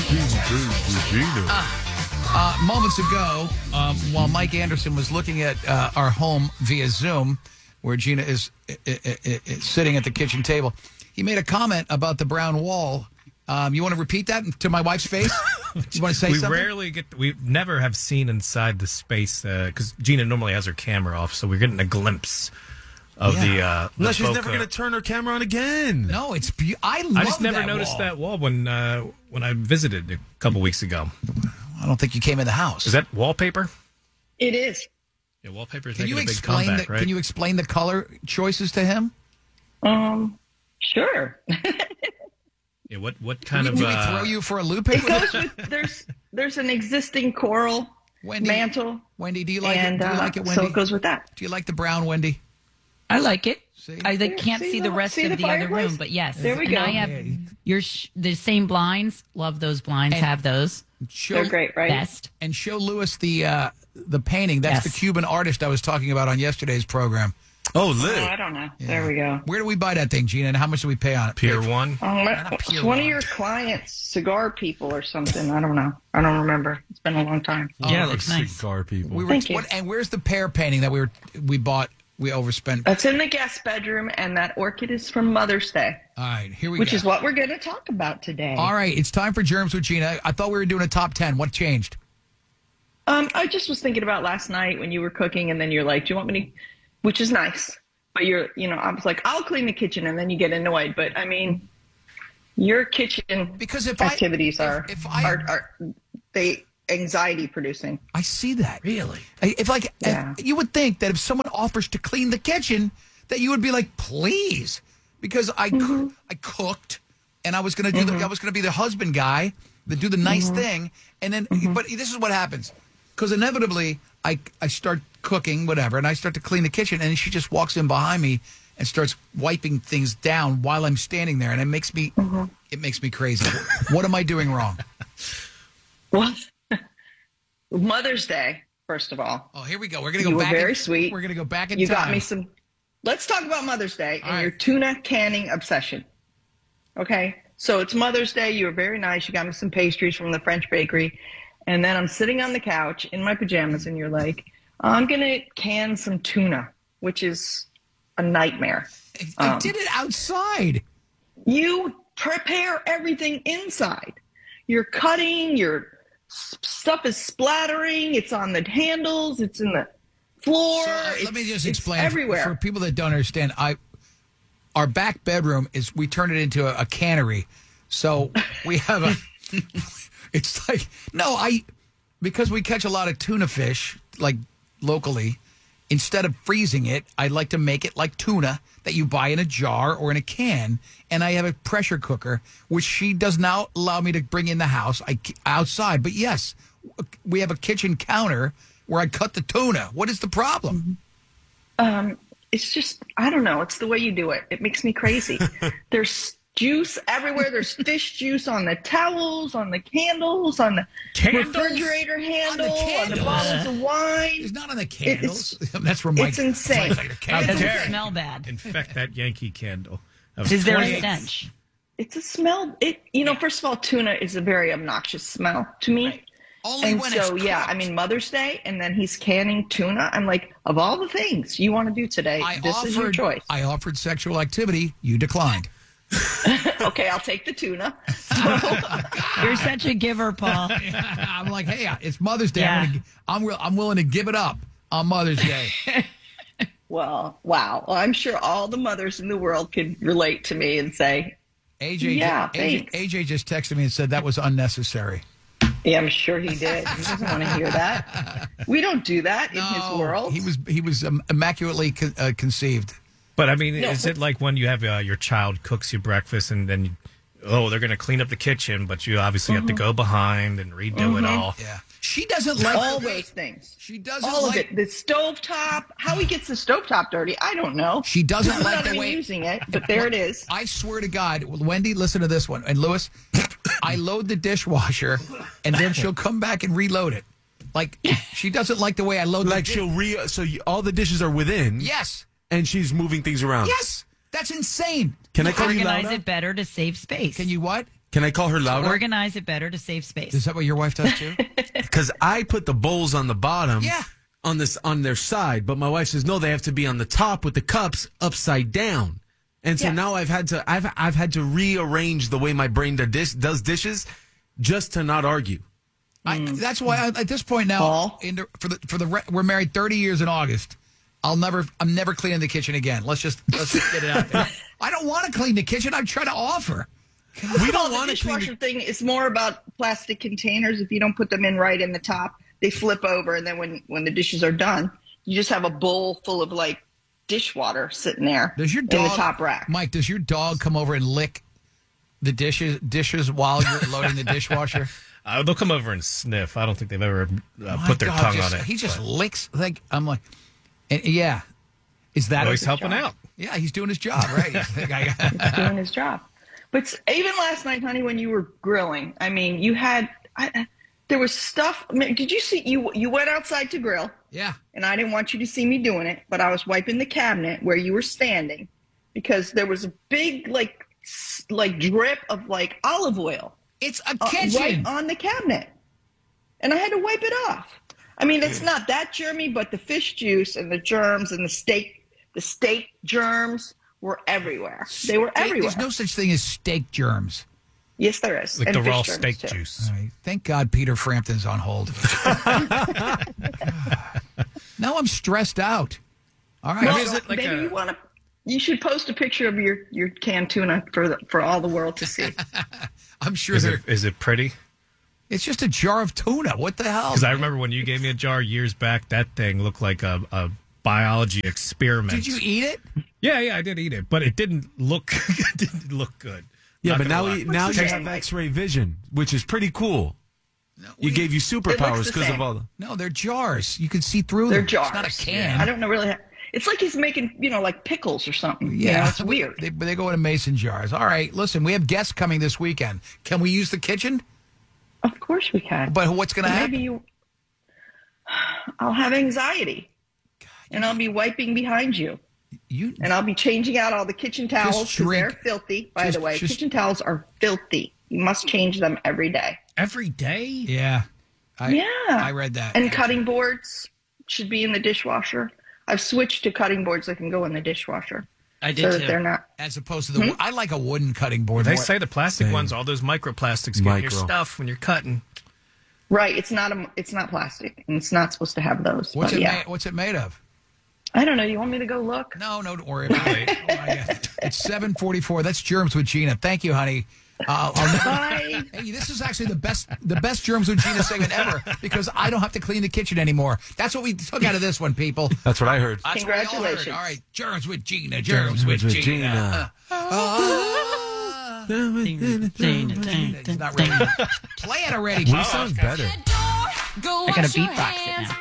Moments ago, while Mike Anderson was looking at our home via Zoom, where Gina is sitting at the kitchen table, he made a comment about the brown wall. You want to repeat that to my wife's face? You want to say something? We never have seen inside the space because Gina normally has her camera off, so we're getting a glimpse of the. No, she's never going to turn her camera on again. No, it's. I just never noticed that wall when I visited a couple weeks ago. I don't think you came in the house. Is that wallpaper? It is. Yeah, wallpaper is making a big comeback, right? Can you explain the color choices to him? Sure. Yeah, what kind of? Did we throw you for a loop? It goes with there's an existing coral mantle. Wendy, do you like it? Do you like it, Wendy? So it goes with that. Do you like the brown, Wendy? I like it. See? I can't see the rest of the other room, but yes. There we go. And I have the same blinds. Love those blinds. Have those. They're great, right? Best. And show Lewis the painting. That's the Cuban artist I was talking about on yesterday's program. Oh, Liv. I don't know. Yeah. There we go. Where do we buy that thing, Gina, and how much do we pay on it? Pier 1? It's one of your clients, cigar people or something. I don't know. I don't remember. It's been a long time. Yeah, it looks nice. Cigar people. Thank you. And where's the pear painting that we bought? We overspent. That's in the guest bedroom, and that orchid is from Mother's Day. All right, here we go. Which is what we're going to talk about today. All right, it's time for Germs with Gina. I thought we were doing a top 10. What changed? I just was thinking about last night when you were cooking, and then you're like, do you want me to, which is nice. But I was like, I'll clean the kitchen, and then you get annoyed. But I mean, your kitchen activities are they anxiety producing. I see that. Really? You would think that if someone offers to clean the kitchen, that you would be like, please, because I cooked, and I was going to do I was going to be the husband guy that do the nice thing, and then but this is what happens, because inevitably I start cooking whatever, and I start to clean the kitchen, and she just walks in behind me and starts wiping things down while I'm standing there, and it makes me crazy. What am I doing wrong? What? Mother's Day, first of all. Oh, here we go. We're going to go back. You were very sweet. We're going to go back in time. You got me some. Let's talk about Mother's Day and your tuna canning obsession. Okay? So it's Mother's Day. You were very nice. You got me some pastries from the French bakery. And then I'm sitting on the couch in my pajamas, and you're like, I'm going to can some tuna, which is a nightmare. I did it outside. You prepare everything inside. You're cutting, your stuff is splattering, it's on the handles, it's in the floor. So, let me just explain. Everywhere. For people that don't understand, our back bedroom we turn it into a cannery. So we have it's like, because we catch a lot of tuna fish, like locally, instead of freezing it, I like to make it like tuna that you buy in a jar or in a can. And I have a pressure cooker, which she does not allow me to bring in the house outside. But yes, we have a kitchen counter where I cut the tuna. What is the problem? It's just, I don't know. It's the way you do it. It makes me crazy. There's juice everywhere. There's fish juice on the towels, on the candles, on the refrigerator handle, on the bottles of wine. It's not on the candles. That's where Mike. It's insane. How does it smell bad? Infect that Yankee candle. Is there a stench? It's a smell. First of all, tuna is a very obnoxious smell to me. Right. Only when it's cooked. I mean, Mother's Day, and then he's canning tuna. I'm like, of all the things you want to do today, this is your choice. I offered sexual activity. You declined. Okay, I'll take the tuna. You're such a giver, Paul. I'm like, hey, it's Mother's Day. Yeah. I'm willing to give it up on Mother's Day. Well, wow. Well, I'm sure all the mothers in the world could relate to me and say, AJ just texted me and said that was unnecessary. Yeah, I'm sure he did. He doesn't want to hear that. We don't do that in his world. He was immaculately conceived. But I mean, is it like when you have your child cooks you breakfast and then they're going to clean up the kitchen, but you obviously have to go behind and redo it all? Yeah. She doesn't like all those things. She doesn't all like of it. The stovetop. How he gets the stovetop dirty, I don't know. She doesn't like the way using it, but there it is. I swear to God, Wendy, listen to this one. And Lewis, I load the dishwasher, and then she'll come back and reload it. Like she doesn't like the way I load. Like all the dishes are within. Yes. And she's moving things around. Yes. That's insane. Can I call you organize louder? it better to save space? Can you what? Can I call her louder? Organize it better to save space. Is that what your wife does too? Because I put the bowls on the bottom. Yeah. On their side, but my wife says no, they have to be on the top with the cups upside down. And so now I've had to rearrange the way my brain does dishes just to not argue. That's why at this point now, we're married 30 years in August. I'm never cleaning the kitchen again. Let's just get it out there. I don't want to clean the kitchen. I'm trying to offer. We don't want the to clean dishwasher thing. It's more about plastic containers. If you don't put them in right in the top, they flip over, and then when the dishes are done, you just have a bowl full of like dishwater sitting there in the top rack. Mike, does your dog come over and lick the dishes while you're loading the dishwasher? They'll come over and sniff. I don't think they've ever put their tongue on it. He just licks. I'm like, yeah. Is that he's helping out? Yeah, he's doing his job, right? He's doing his job. But even last night, honey, when you were grilling, I mean, you had there was stuff. I mean, did you see you went outside to grill? Yeah. And I didn't want you to see me doing it, but I was wiping the cabinet where you were standing because there was a big like drip of like olive oil. It's a kitchen right on the cabinet, and I had to wipe it off. I mean, it's not that germy, but the fish juice and the germs and the steak germs were everywhere. They were everywhere. There's no such thing as steak germs. Yes, there is. Like and the raw fish steak germs, too. juice. Right. Thank God Peter Frampton's on hold. Now I'm stressed out. All right. Well, is it like maybe you should post a picture of your canned tuna for all the world to see. I'm sure Is it pretty? it's just a jar of tuna. What the hell? Because I remember when you gave me a jar years back, that thing looked like a biology experiment. Did you eat it? Yeah, I did eat it, but it didn't look good. Yeah, Not but gonna now lie. you have X-ray vision, which is pretty cool. No, You gave you superpowers the because same. of all the. No, they're jars. You can see through They're them. jars. It's not a can. I don't know really. It's like he's making like pickles or something. Yeah, it's weird. They go in mason jars. All right, listen, we have guests coming this weekend. Can we use the kitchen? Of course we can. But what's going to happen? Maybe I'll have anxiety, and I'll be wiping behind you. And I'll be changing out all the kitchen towels because they're filthy. By the way, kitchen towels are filthy. You must change them every day. Every day? Yeah. I read that. And cutting boards should be in the dishwasher. I've switched to cutting boards that can go in the dishwasher. I did so too. that they're not. As opposed to the, I like a wooden cutting board. They more. say the plastic Same. ones, all those microplastics get in your stuff when you're cutting. Right. It's not plastic, and it's not supposed to have those. What's but it? What's it made of? I don't know. You want me to go look? No, don't worry about it. Oh, my God. It's 7:44. That's Germs with Gina. Thank you, honey. Bye. Hey, this is actually the best Germs with Gina segment ever because I don't have to clean the kitchen anymore. That's what we took out of this one, people. That's what I heard. That's what we all heard. Congratulations. All right, Germs with Gina. Germs with Gina. He's not ready. Play it already. He sounds better. I got to beatbox it now.